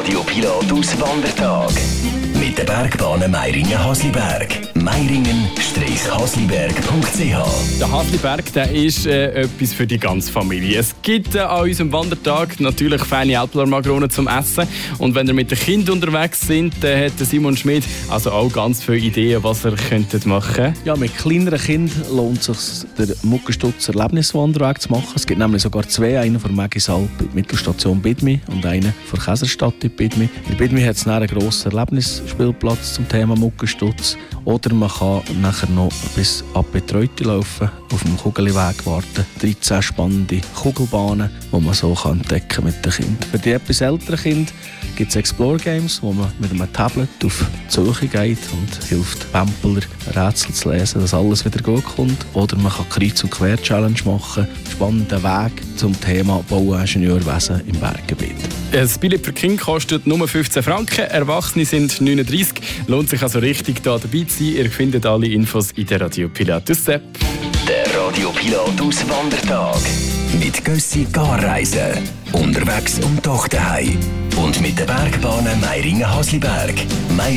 Radio Pilot Auswandertag. Mit den Bergbahnen Meiringen-Hasliberg. Meiringen-hasliberg.ch. Der Hasliberg, der ist etwas für die ganze Familie. Es gibt an unserem Wandertag natürlich feine Älplermakronen zum Essen. Und wenn ihr mit den Kindern unterwegs sind, dann hat Simon Schmid also auch ganz viele Ideen, was ihr könntet machen. Ja, mit kleineren Kindern lohnt es sich, den Muckenstutz Erlebniswanderweg zu machen. Es gibt nämlich sogar zwei, einen von Mägisalp in der Mittelstation Bidmi und einen von Käserstadt in Bidmi. In Bidmi hat es einen grossen Erlebnisspielplatz zum Thema Muckenstutz. Oder man kann nachher noch bis ab Betreute laufen, auf dem Kugelweg warten. 13 spannende Kugelbahnen, die man so entdecken kann mit den Kindern. Für die etwas älteren Kinder gibt es Explore Games, wo man mit einem Tablet auf die Suche geht und hilft Pampler Rätsel zu lesen, dass alles wieder gut kommt. Oder man kann Kreuz- und Quer-Challenge machen. Spannender Weg zum Thema Bauingenieurwesen im Berggebiet. Das Billett für Kinder kostet nur 15 Franken, Erwachsene sind 39. Lohnt sich also richtig, da dabei zu sein. Ihr findet alle Infos in der Radio Pilot App. Der Radio Pilot Auswandertag. Mit Gössi Garreisen. Unterwegs und doch daheim. Und mit den Bergbahnen Meiringen-Hasliberg.